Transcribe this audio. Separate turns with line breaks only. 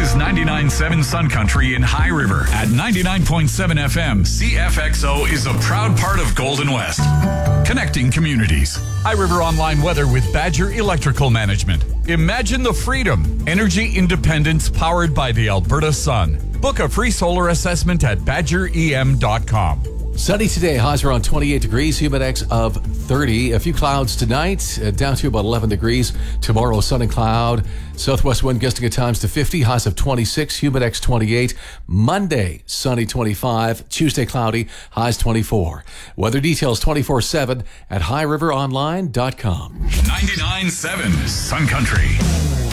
is 99.7 Sun Country in High River. At 99.7 FM, CFXO is a proud part of Golden West. Connecting communities. High River Online weather with Badger Electrical Management. Imagine the freedom. Energy independence powered by the Alberta sun. Book a free solar assessment at badgerem.com.
Sunny today, highs around 28 degrees, humidex of 30. A few clouds tonight, down to about 11 degrees. Tomorrow, sun and cloud. Southwest wind gusting at times to 50, highs of 26, humidex 28. Monday, sunny 25. Tuesday, cloudy, highs 24. Weather details 24/7 at highriveronline.com.
99.7 Sun Country.